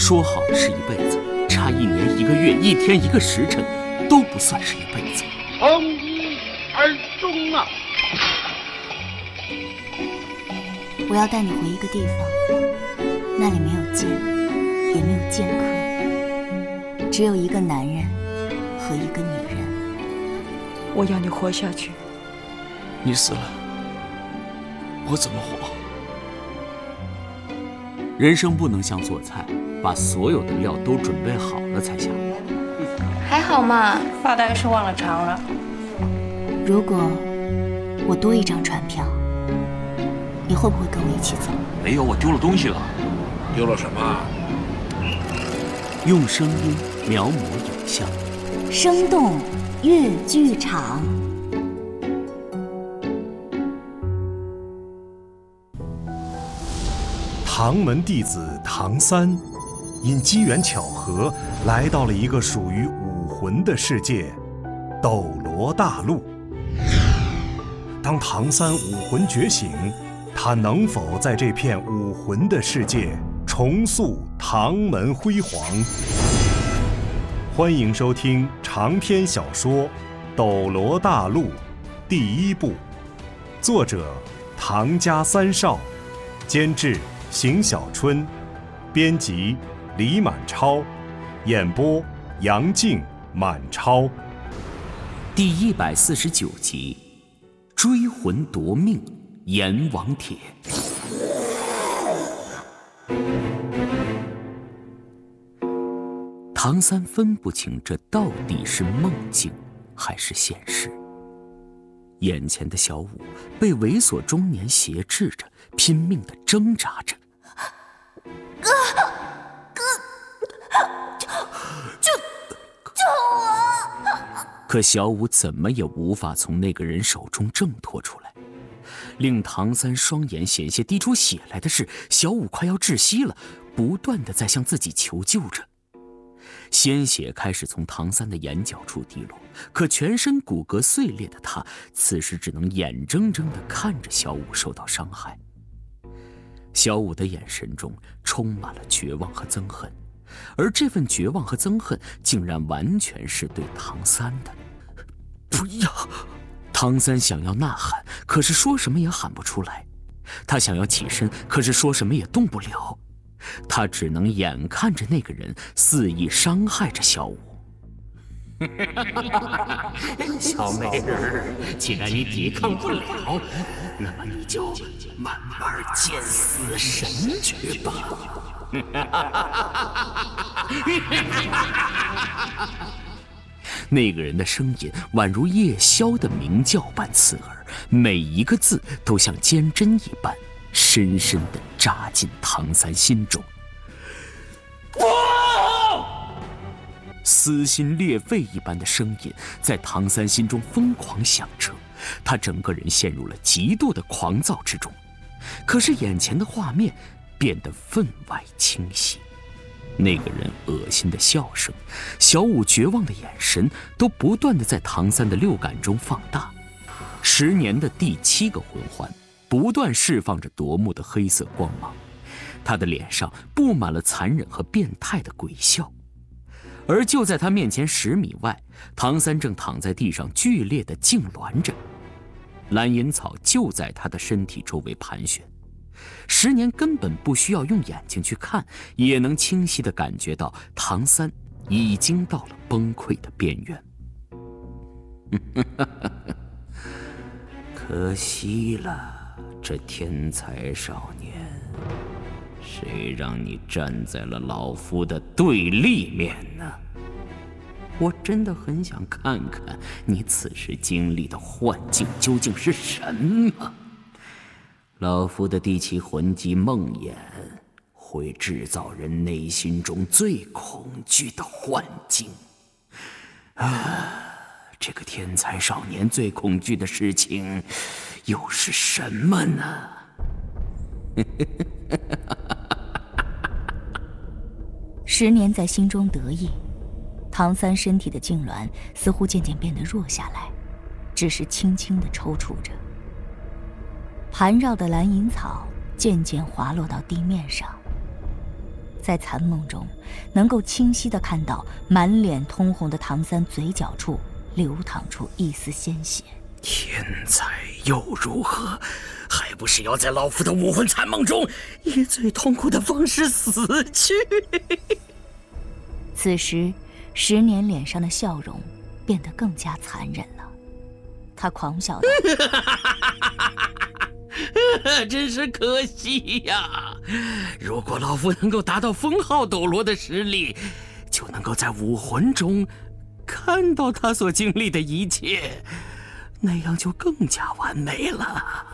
说好的是一辈子，差1年1个月1天1个时辰，都不算是一辈子。 从一而终啊！ 我要带你回一个地方，那里没有剑，也没有剑客，只有一个男人和一个女人。 我要你活下去。 你死了，我怎么活？ 人生不能像做菜，把所有的料都准备好了才下锅。 还好嘛，发呆是忘了尝了。 如果我多一张船票，你会不会跟我一起走？ 没有，我丢了东西了。 丢了什么？ 用声音描摹影像， 生动粤剧场。 唐门弟子唐三，因机缘巧合来到了一个属于武魂的世界——斗罗大陆。当唐三武魂觉醒，他能否在这片武魂的世界重塑唐门辉煌？欢迎收听长篇小说《斗罗大陆》第1部，作者唐家三少，监制邢小春，编辑李满超，演播杨静、满超。 第149集，追魂夺命，阎王帖。唐三分不清这到底是梦境还是现实。眼前的小五被猥琐中年挟制着，拼命地挣扎着。救我！可小五怎么也无法从那个人手中挣脱出来。令唐三双眼险些滴出血来的是，小五快要窒息了，不断地在向自己求救着。鲜血开始从唐三的眼角处滴落，可全身骨骼碎裂的他，此时只能眼睁睁地看着小五受到伤害。小五的眼神中充满了绝望和憎恨，而这份绝望和憎恨竟然完全是对唐三的。不要！唐三想要呐喊，可是说什么也喊不出来。他想要起身，可是说什么也动不了。他只能眼看着那个人肆意伤害着小五。小美人，既然你抵抗不了，那么你就慢慢见死神去吧。那个人的声音宛如夜宵的鸣叫般刺耳，每一个字都像尖针一般，深深地扎进唐三心中。撕心裂肺一般的声音在唐三心中疯狂响彻，他整个人陷入了极度的狂躁之中。可是眼前的画面变得分外清晰，那个人恶心的笑声，小五绝望的眼神，都不断地在唐三的六感中放大。10年的第7个魂环不断释放着夺目的黑色光芒，他的脸上布满了残忍和变态的鬼笑。而就在他面前10米外，唐三正躺在地上剧烈地痉挛着，蓝银草就在他的身体周围盘旋。10年根本不需要用眼睛去看，也能清晰地感觉到唐三已经到了崩溃的边缘。可惜了，这天才少年，谁让你站在了老夫的对立面呢？我真的很想看看你此时经历的幻境究竟是什么。老夫的第7魂技梦魇会制造人内心中最恐惧的幻境。这个天才少年最恐惧的事情又是什么呢 ？10年在心中得意，唐三身体的痉挛似乎渐渐变得弱下来，只是轻轻地抽搐着。盘绕的蓝银草渐渐滑落到地面上， 在残梦中，能够清晰地看到满脸通红的唐三嘴角处流淌出一丝鲜血。 天才又如何？还不是要在老夫的武魂残梦中，以最痛苦的方式死去。 此时10年脸上的笑容变得更加残忍了，他狂笑道： 真是可惜呀！如果老夫能够达到封号斗罗的实力，就能够在武魂中看到他所经历的一切，那样就更加完美了。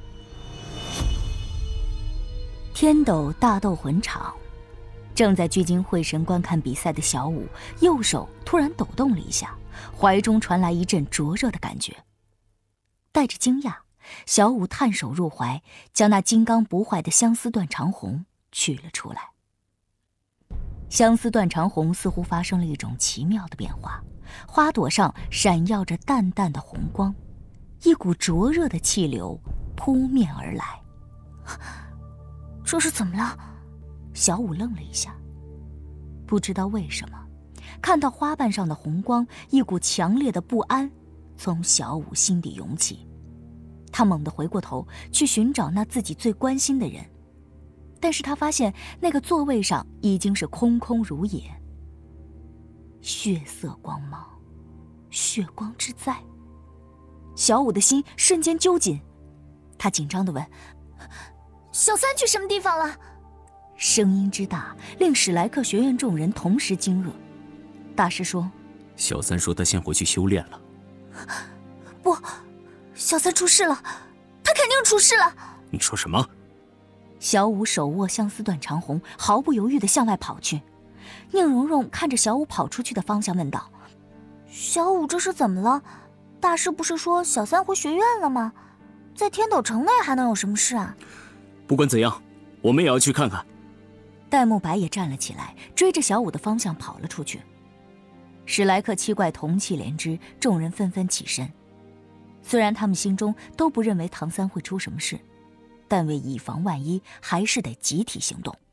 天斗大斗魂场，正在聚精会神观看比赛的小舞，右手突然抖动了一下，怀中传来一阵灼热的感觉。带着惊讶，小舞探手入怀，将那金刚不坏的相思断肠红取了出来。相思断肠红似乎发生了一种奇妙的变化，花朵上闪耀着淡淡的红光，一股灼热的气流扑面而来。这是怎么了？小舞愣了一下，不知道为什么，看到花瓣上的红光，一股强烈的不安从小舞心底涌起。他猛地回过头去寻找那自己最关心的人，但是他发现那个座位上已经是空空如也。血色光芒，血光之灾。小舞的心瞬间揪紧，他紧张地问： 小三去什么地方了？ 声音之大，令史莱克学院众人同时惊愕。大师说： 小三说他先回去修炼了。 不，小三出事了，他肯定出事了。 你说什么？ 小舞手握相思断肠红，毫不犹豫地向外跑去。宁荣荣看着小舞跑出去的方向问道： 小舞这是怎么了？大师不是说小三回学院了吗？在天斗城内还能有什么事啊？ 不管怎样，我们也要去看看。 戴沐白也站了起来，追着小舞的方向跑了出去。史莱克七怪同气连枝，众人纷纷起身。虽然他们心中都不认为唐三会出什么事，但为以防万一，还是得集体行动。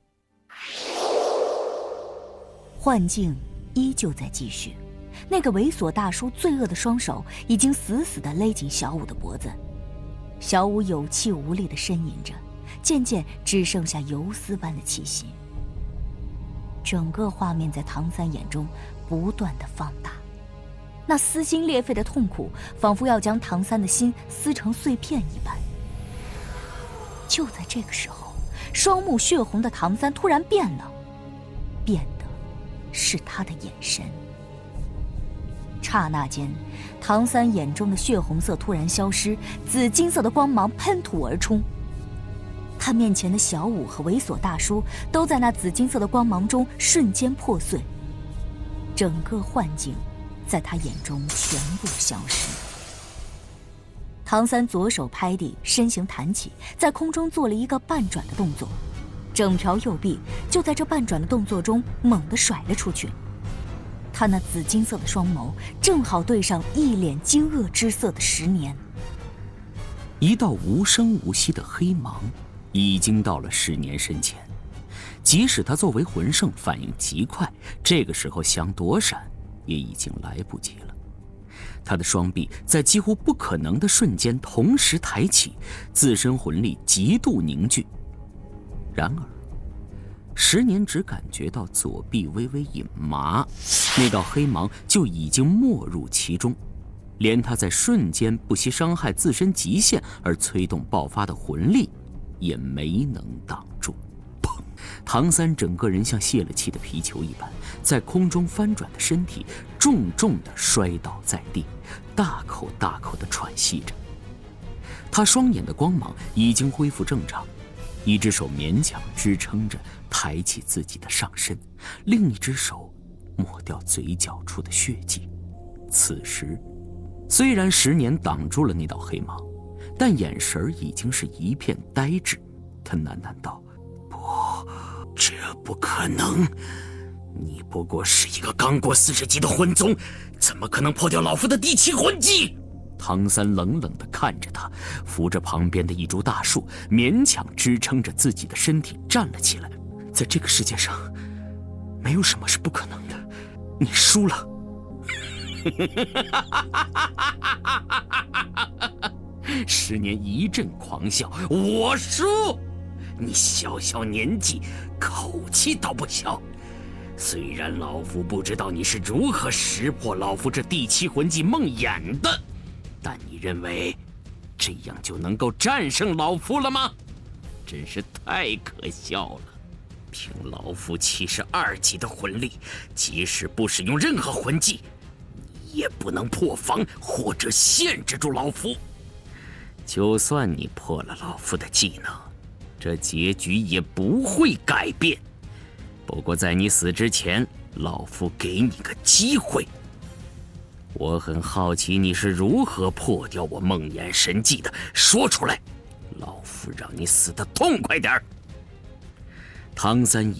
幻境依旧在继续，那个猥琐大叔罪恶的双手已经死死地勒紧小舞的脖子，小舞有气无力地呻吟着，渐渐只剩下游丝般的气息。整个画面在唐三眼中不断地放大，那撕心裂肺的痛苦仿佛要将唐三的心撕成碎片一般。就在这个时候，双目血红的唐三突然变了，变的是他的眼神。刹那间，唐三眼中的血红色突然消失，紫金色的光芒喷吐而出。他面前的小舞和猥琐大叔都在那紫金色的光芒中瞬间破碎，整个幻境在他眼中全部消失。唐三左手拍地，身形弹起，在空中做了一个半转的动作，整条右臂就在这半转的动作中猛地甩了出去。他那紫金色的双眸正好对上一脸惊愕之色的10年。 一道无声无息的黑芒已经到了10年身前，即使他作为魂圣反应极快，这个时候想躲闪也已经来不及了。他的双臂在几乎不可能的瞬间同时抬起，自身魂力极度凝聚。然而10年只感觉到左臂微微一麻，那道黑芒就已经没入其中，连他在瞬间不惜伤害自身极限而催动爆发的魂力也没能挡住。砰！唐三整个人像泄了气的皮球一般，在空中翻转的身体重重地摔倒在地，大口大口地喘息着。他双眼的光芒已经恢复正常，一只手勉强支撑着抬起自己的上身，另一只手抹掉嘴角处的血迹。此时虽然10年挡住了那道黑芒，但眼神已经是一片呆滞。他喃喃道：不，这不可能，你不过是一个刚过40级的魂宗，怎么可能破掉老夫的第7魂技？唐三冷冷地看着他，扶着旁边的一株大树，勉强支撑着自己的身体站了起来。 在这个世界上，没有什么是不可能的。你输了。10年一阵狂笑，我输。你小小年纪，口气倒不小。虽然老夫不知道你是如何识破老夫这第7魂技梦魇的，但你认为这样就能够战胜老夫了吗？真是太可笑了！凭老夫72级的魂力，即使不使用任何魂技，你也不能破防或者限制住老夫。就算你破了老夫的技能，这结局也不会改变。不过在你死之前，老夫给你个机会。我很好奇你是如何破掉我梦魇神技的，说出来，老夫让你死得痛快点儿。唐三